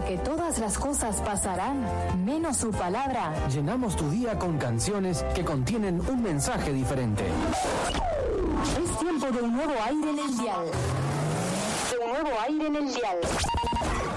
que todas las cosas pasarán, menos su palabra. Llenamos tu día con canciones que contienen un mensaje diferente. Es tiempo de un nuevo aire en el dial. De un nuevo aire en el dial.